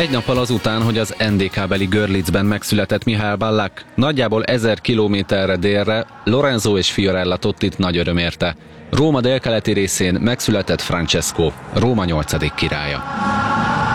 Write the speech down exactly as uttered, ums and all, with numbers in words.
Egy nappal azután, hogy az en dé ká-beli Görlitzben megszületett Mihály Ballack, nagyjából ezer kilométerre délre Lorenzo és Fiorella Tottit nagy öröm érte. Róma délkeleti részén megszületett Francesco, Róma nyolcadik királya.